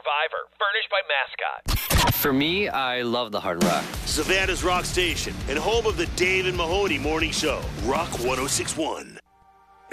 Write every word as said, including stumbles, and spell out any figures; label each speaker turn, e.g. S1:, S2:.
S1: Survivor, furnished by Mascot.
S2: For me, I love the Hard Rock.
S3: Savannah's Rock Station and home of the Dave and Mahoney Morning Show. Rock one oh six point one.